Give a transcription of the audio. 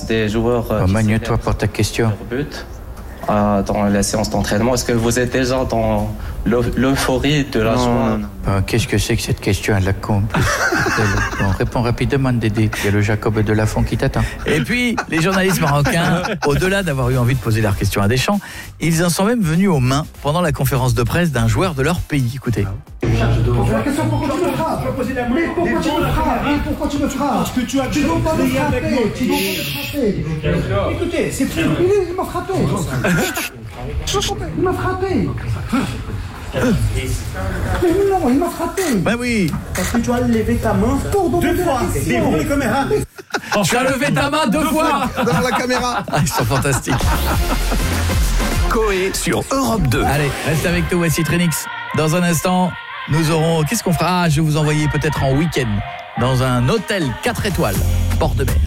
performances des joueurs Magne-toi pour ta question. but dans la séance d'entraînement. Est-ce que vous êtes déjà dans l'euphorie de la joie? Qu'est-ce que c'est que cette question à la con? Bon, réponds rapidement, Dédé. Il y a le Jacob de Lafont qui t'attend. Et puis, les journalistes marocains, au-delà d'avoir eu envie de poser leurs questions à Deschamps, ils en sont même venus aux mains pendant la conférence de presse d'un joueur de leur pays. Écoutez. La question, pourquoi tu me frappes? Mais pourquoi tu me frappes? Pourquoi tu me frappes? Parce que tu as dois pas me frapper. Tu dois pas me frapper. Écoutez, c'est plus il m'a frappé. Il m'a frappé. Mais non, il m'a frappé. Ben oui. Parce que tu as levé ta main deux fois. Devant les caméras. Tu as levé ta main 2 fois Dans la caméra. Ils sont fantastiques. Coé sur Europe 2. Allez, reste avec nous, voici Trinix. Dans un instant, nous aurons... Qu'est-ce qu'on fera? Je vais vous envoyer peut-être en week-end dans un hôtel 4 étoiles, bord de mer.